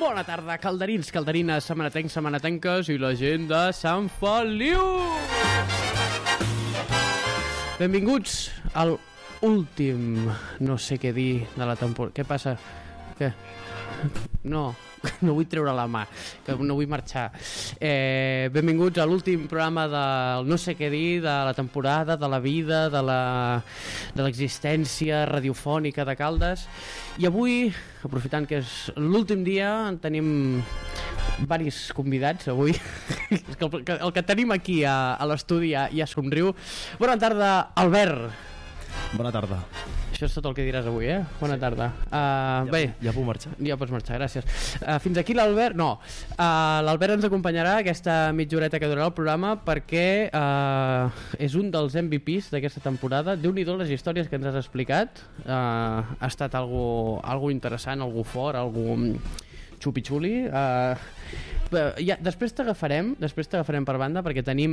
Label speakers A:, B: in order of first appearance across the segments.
A: Bona tarda, calderins, calderines, setmanatencs, setmanatenques i la gent de Sant Feliu! Benvinguts al últim no sé què dir de la temporada. Què passa? Què? No vull treure la mà, que no vull marxar. Benvinguts a l'últim programa del no sé què dir de la temporada, de la vida, de l'existència radiofònica de Caldes. I avui, aprofitant que és l'últim dia, tenim varis convidats avui. És que el que tenim aquí a l'estudi ja somriu. Bona tarda, Albert.
B: Bona tarda.
A: Això és tot el que diràs avui, Bona tarda. Bé,
B: ja puc marxar?
A: Ja pots marxar, gràcies. Fins aquí l'Albert... No, l'Albert ens acompanyarà aquesta mitja horeta que durarà el programa perquè és un dels MVPs d'aquesta temporada. Déu-n'hi-do les històries que ens has explicat. Ha estat algo interessant, algo fort, algo xupi-xuli. Després t'agafarem per banda perquè hem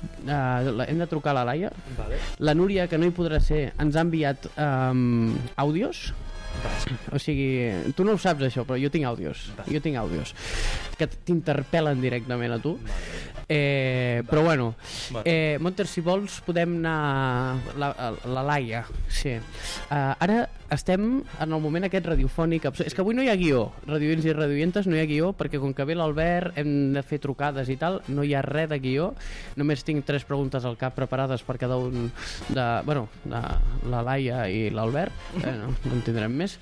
A: de trucar a la Laia.
B: Vale.
A: La Núria, que no hi podrà ser, ens ha enviat àudios. O sigui, tu no ho saps això, però jo tinc àudios. Jo tinc àudios que t'interpel·len directament a tu. Però bueno, Monter, si vols podem anar la Laia. Sí. Ara estem en el moment aquest radiofònic. És que avui no hi ha guió, radioins i radioientes, no hi ha guió, perquè com que ve l'Albert hem de fer trucades i tal, no hi ha res de guió. Només tinc 3 preguntes al cap preparades per cada un de la Laia i l'Albert. No en tindrem més.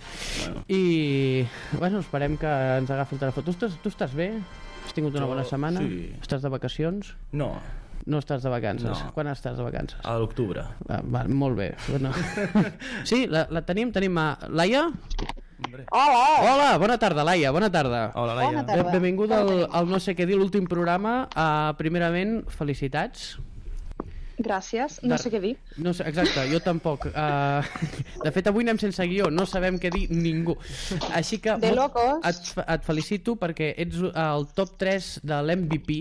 A: I bueno, esperem que ens agafi el telèfon. Tu estàs bé? Has tingut una bona setmana?
B: Sí.
A: Estàs de vacacions?
B: No.
A: No estàs de vacances?
B: No.
A: Quan estàs de vacances?
B: A l'octubre.
A: Molt bé. Bueno. Sí, la tenim a Laia?
C: Hola!
A: Hola, bona tarda, Laia, bona tarda.
B: Hola, Laia.
C: Bona tarda.
A: Benvinguda al no sé què dir, l'últim programa. Primerament, felicitats.
C: Gràcies, no sé què dir.
A: No sé, exacte, jo tampoc. De fet, avui anem sense guió, no sabem què dir ningú. Així que
C: De locos.
A: et felicito perquè ets el top 3 de l'MVP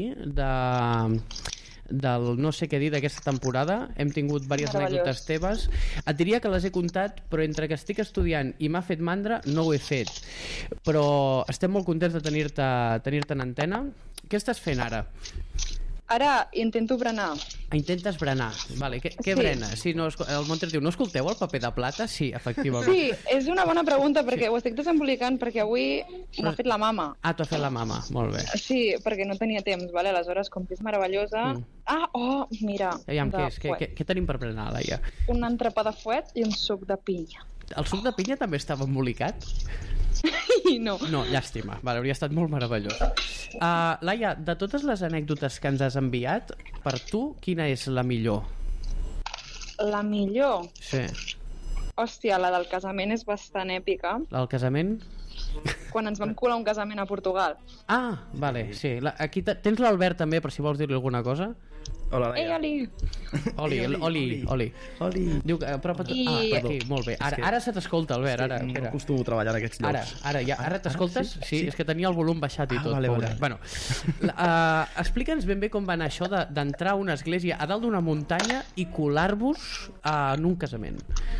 A: del no sé què dir d'aquesta temporada. Hem tingut diverses anècdotes teves. Et diria que les he comptat, però entre que estic estudiant i m'ha fet mandra no ho he fet. Però estem molt contents de tenir-te en antena. Què estàs fent ara?
C: Ara intento berenar.
A: Intentes berenar, vale. Què
C: Sí.
A: brena? Sí, no, el Monter diu, no escolteu el paper de plata? Sí, efectivament.
C: Sí, és una bona pregunta perquè ho estic desembolicant perquè avui m'ha fet la mama.
A: T'ho ha fet la mama, molt bé.
C: Sí, perquè no tenia temps, vale? Aleshores, com que és meravellosa... Mira.
A: Aviam, què tenim per berenar, Laia?
C: Un entrepà de fuet i un suc de pinya.
A: El suc de pinya també estava embolicat?
C: I no.
A: No, llàstima, vale, hauria estat molt meravellós. Laia, de totes les anècdotes que ens has enviat, per tu, quina és la millor?
C: La millor?
A: Sí.
C: Hòstia, la del casament és bastant èpica.
A: La del casament?
C: Quan ens vam colar un casament a Portugal.
A: Vale, sí. Aquí tens l'Albert també, per si vols dir-li alguna cosa.
B: Hola, Laia.
C: Ei,
A: Oli. Diu que apropa't... per aquí, molt bé. Ara se t'escolta, Albert, ara.
B: No acostumo a treballar en aquests llocs.
A: Ara t'escoltes? Sí, és que tenia el volum baixat i tot.
B: Vale.
A: Bueno, explica'ns ben bé com va anar això d'entrar a una església a dalt d'una muntanya i colar-vos en un casament.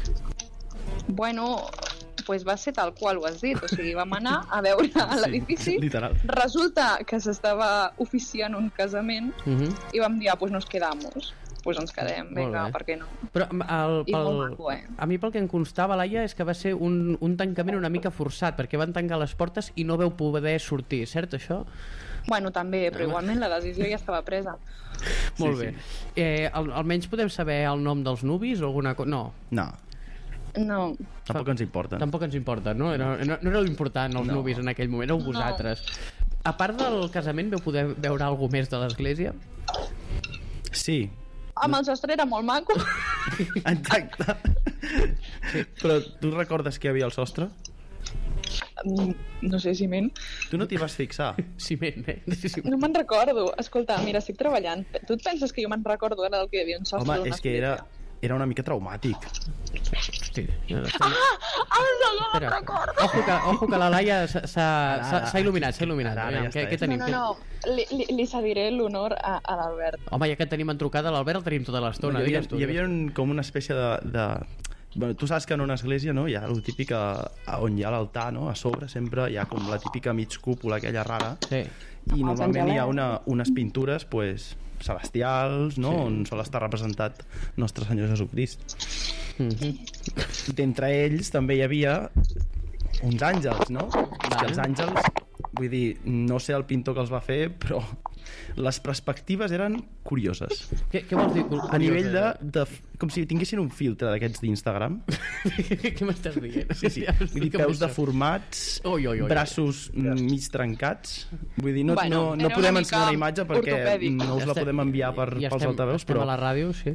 C: Bueno, pues va ser tal qual ho has dit, o sigui, vam anar a veure l'edifici,
B: literal.
C: Resulta que s'estava oficiant un casament i vam dir, pues nos quedamos, pues ens quedem, vinga, per què no?
A: Però
C: I molt maco,
A: a mi pel que em constava, Laia, és que va ser un tancament una mica forçat, perquè van tancar les portes i no veu poder sortir, cert això?
C: Bueno, també, però igualment la decisió ja estava presa.
A: Molt bé. Almenys podem saber el nom dels nuvis o alguna cosa? No.
C: No.
B: Tampoc ens importa.
A: Tampoc ens importa, no? No era l'important els nuvis en aquell moment, éreu vosaltres. A part del casament, vau poder veure alguna més de l'església?
B: Sí.
C: Amb el sostre era molt maco.
B: Exacte. Sí. Però tu recordes que hi havia al sostre?
C: No sé, ciment.
B: Tu no t'hi vas fixar?
A: Ciment,
C: No me'n recordo. Escolta, mira, estic treballant. Tu et penses que jo me'n recordo ara del que hi havia un sostre?
B: Home, és que era una mica traumàtic.
A: Sí.
C: Me'n recordo!
A: Ojo que la Laia s'ha il·luminat, Què tenim?
C: No, li cediré l'honor a l'Albert.
A: Home, ja que tenim en trucada l'Albert, el tenim tota l'estona.
B: Hi havia com una espècie de Bueno, tu saps que en una església, no, hi ha el típic on hi ha l'altar, no? A sobre sempre hi ha com la típica mig cúpula aquella rara,
A: sí.
B: I normalment hi ha unes pintures pues, celestials, no? Sí. On sol estar representat Nostre Senyor Jesucrist. D'entre ells també hi havia uns àngels, no? Que els àngels, vull dir, no sé el pintor que els va fer, però les perspectives eren curioses.
A: Què vols dir curioses?
B: A nivell de com si tinguessin un filtre d'aquests d'Instagram.
A: Què m'estàs dient?
B: Sí. Vull dir, peus deformats, braços mig trencats. Vull dir, no podem ensenyar una imatge perquè no us la podem enviar pels altaveus, però
A: a la ràdio, sí.